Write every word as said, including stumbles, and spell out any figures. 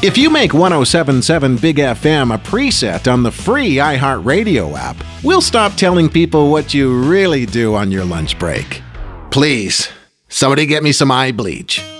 If you make one oh seven point seven Big F M a preset on the free iHeartRadio app, we'll stop telling people what you really do on your lunch break. Please, somebody get me some eye bleach.